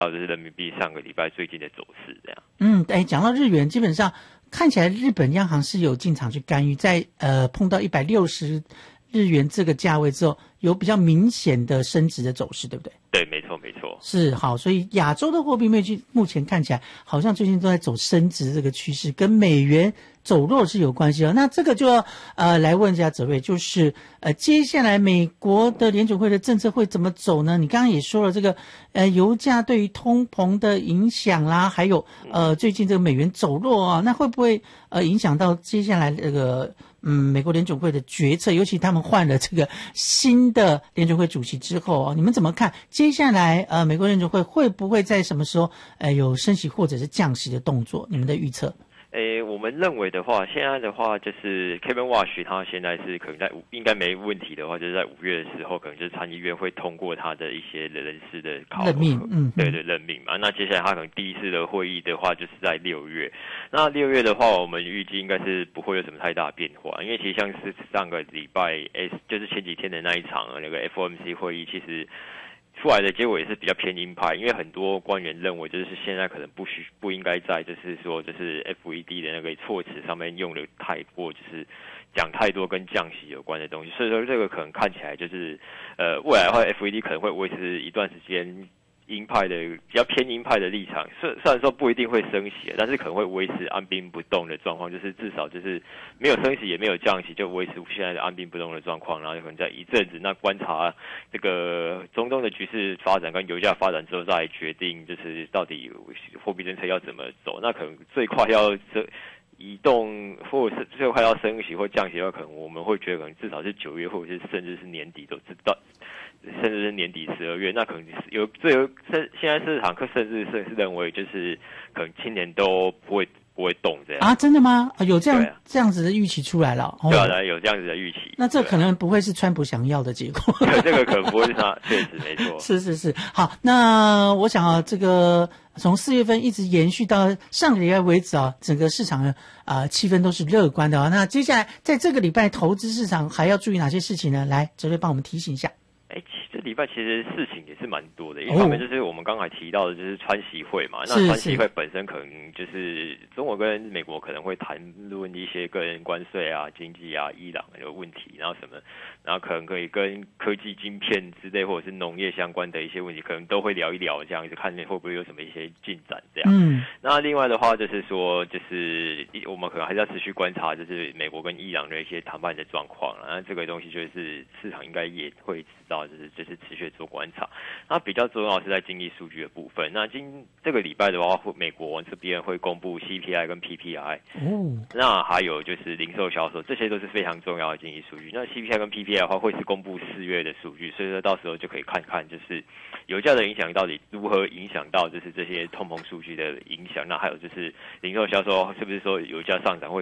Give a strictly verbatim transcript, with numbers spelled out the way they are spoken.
就是人民币上个礼拜最近的走势这样。 嗯，哎，讲到日元，基本上看起来日本央行是有进场去干预，在呃碰到一百六十日元这个价位之后，有比较明显的升值的走势，对不对？ 对，没错，没错。 是，好，所以亚洲的货币面具目前看起来好像最近都在走升值这个趋势，跟美元走弱是有关系的。那这个就要呃来问一下哲瑞，就是呃接下来美国的联准会的政策会怎么走呢？你刚刚也说了这个呃油价对于通膨的影响啦，还有呃最近这个美元走弱啊，那会不会呃影响到接下来这个嗯美国联准会的决策？尤其他们换了这个新的联准会主席之后啊，你们怎么看接下来呃美国联准会会不会在什么时候呃有升息或者是降息的动作？你们的预测？ 诶，我们认为的话，现在的话就是 Kevin Warsh 他现在是可能在五应该没问题的话，就是在五月的时候，可能就是参议院会通过他的一些人事的考任命，嗯， 对对任命嘛。那接下来他可能第一次的会议的话，就是在六月。那六月的话，我们预计应该是不会有什么太大的变化，因为其实像是上个礼拜 S 就是前几天的那一场那个 F O M C 会议，其实出来的结果也是比较偏鹰派，因为很多官员认为，就是现在可能不需不应该在就是说就是 F E D 的那个措辞上面用的太过，就是讲太多跟降息有关的东西，所以说这个可能看起来就是呃未来的话 F E D 可能会维持一段时间鹰派的比较偏鹰派的立场，虽虽然说不一定会升息，但是可能会维持按兵不动的状况，就是至少就是没有升息也没有降息，就维持现在的按兵不动的状况，然后可能在一阵子那观察这个中东的局势发展跟油价发展之后，再决定就是到底货币政策要怎么走。那可能最快要这移动或者是最快要升息或降息的话，可能我们会觉得可能至少是九月或者是甚至是年底都知道。甚至是年底十二月，那可能有最有现现在市场甚至是认为就是可能今年都不会不会动这样啊？真的吗？有这样、 啊、 这样子的预期出来了？ 对啊，有这样子的预期。 那这可能不会是川普想要的结果。 对，这个可能不会是他，确实没错。 是是是，好，那我想啊，这个从四月份一直延续到上个礼拜为止啊，整个市场啊、呃、气氛都是乐观的啊。那接下来在这个礼拜投资市场还要注意哪些事情呢？来，哲瑞帮我们提醒一下。 哎，这礼拜其实事情也是蛮多的。一方面就是我们刚才提到的，就是川习会嘛。那川习会本身可能就是中国跟美国可能会谈论一些个人关税啊、经济啊、伊朗的问题，然后什么，然后可能可以跟科技晶片之类或者是农业相关的一些问题，可能都会聊一聊，这样子看会不会有什么一些进展这样。 嗯。 那另外的话就是说，就是我们可能还是要持续观察，就是美国跟伊朗的一些谈判的状况。那这个东西就是市场应该也会知道。就是就是持续做观察，那比较重要的是在经济数据的部分。那今这个礼拜的话，美国这边会公布 C P I 跟 P P I，哦，那还有就是零售销售，这些都是非常重要的经济数据。那 C P I 跟 P P I 的话，会是公布四月的数据，所以说到时候就可以看看，就是油价的影响到底如何影响到就是这些通膨数据的影响。那还有就是零售销售是不是说油价上涨会